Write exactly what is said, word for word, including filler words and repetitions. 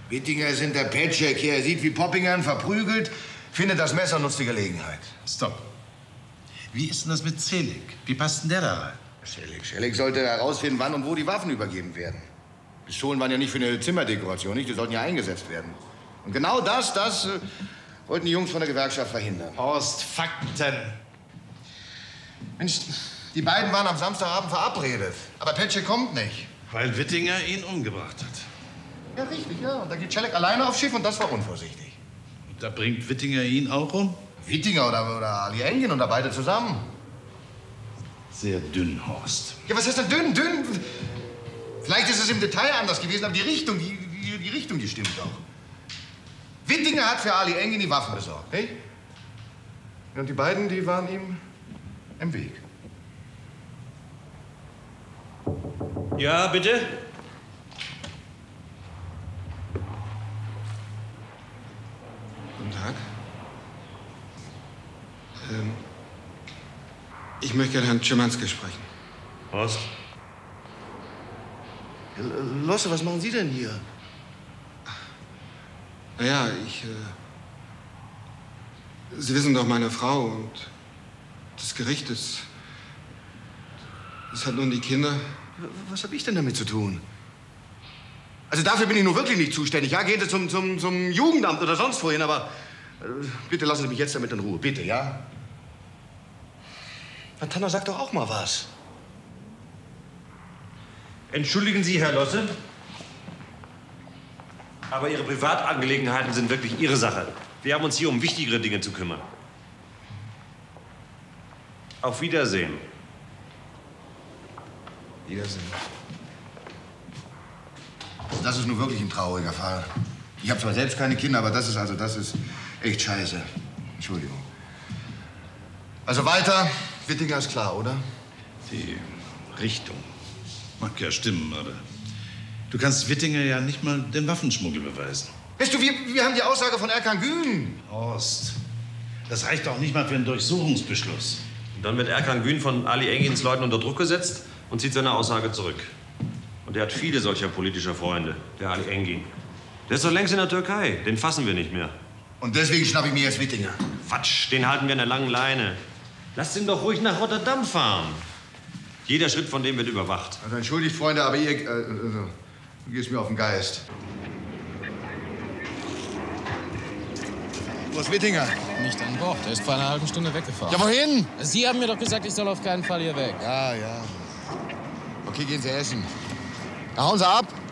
Wittinger ist hinter Petschek hier. Er sieht, wie Poppingern verprügelt, findet das Messer und nutzt die Gelegenheit. Stopp. Wie ist denn das mit Zelig? Wie passt denn der da rein? Schelig, Schelig sollte herausfinden, wann und wo die Waffen übergeben werden. Pistolen waren ja nicht für eine Zimmerdekoration, nicht? Die sollten ja eingesetzt werden. Und genau das, das äh, wollten die Jungs von der Gewerkschaft verhindern. Horst, Fakten. Mensch, die beiden waren am Samstagabend verabredet. Aber Petschek kommt nicht. Weil Wittinger ihn umgebracht hat. Ja, richtig, ja. Und da geht Schelig alleine aufs Schiff und das war unvorsichtig. Und da bringt Wittinger ihn auch um? Wittinger oder, oder Ali Engin und da beide zusammen. Sehr dünn, Horst. Ja, was ist denn dünn, dünn? Vielleicht ist es im Detail anders gewesen, aber die Richtung, die, die, die Richtung, die stimmt doch. Wittinger hat für Ali Engin die Waffen besorgt, nicht? Und die beiden, die waren ihm im Weg. Ja, bitte? Guten Tag. Ähm, ich möchte gerne Herrn Schimanski sprechen. Horst? Losse, was machen Sie denn hier? Naja, ich... Äh, Sie wissen doch, meine Frau und das Gericht ist... Es hat nun die Kinder... Was habe ich denn damit zu tun? Also dafür bin ich nun wirklich nicht zuständig. Ja, gehen Sie zum, zum, zum Jugendamt oder sonst wohin, aber äh, bitte lassen Sie mich jetzt damit in Ruhe. Bitte, ja? Na, Tanner, sag doch auch mal was. Entschuldigen Sie, Herr Losse, aber Ihre Privatangelegenheiten sind wirklich Ihre Sache. Wir haben uns hier um wichtigere Dinge zu kümmern. Auf Wiedersehen. Wiedersehen. Das ist nun wirklich ein trauriger Fall. Ich habe zwar selbst keine Kinder, aber das ist also, das ist echt scheiße. Entschuldigung. Also weiter. Wittinger ist klar, oder? Die Richtung mag ja stimmen, aber du kannst Wittinger ja nicht mal den Waffenschmuggel beweisen. Weißt du, wir, wir haben die Aussage von Erkan Gün. Horst, das reicht auch nicht mal für einen Durchsuchungsbeschluss. Und dann wird Erkan Gün von Ali Engins Leuten unter Druck gesetzt und zieht seine Aussage zurück. Und er hat viele solcher politischer Freunde, der Ali Engin. Der ist doch längst in der Türkei. Den fassen wir nicht mehr. Und deswegen schnapp ich mir jetzt Wittinger. Quatsch, den halten wir an der langen Leine. Lasst ihn doch ruhig nach Rotterdam fahren. Jeder Schritt von dem wird überwacht. Also entschuldigt, Freunde, aber ihr, äh, also, du gehst mir auf den Geist. Wo ist Wittinger? Nicht an Bord. Er ist vor einer halben Stunde weggefahren. Ja, wohin? Sie haben mir doch gesagt, ich soll auf keinen Fall hier weg. Ja, ja. Okay, gehen Sie essen. Da hauen Sie ab.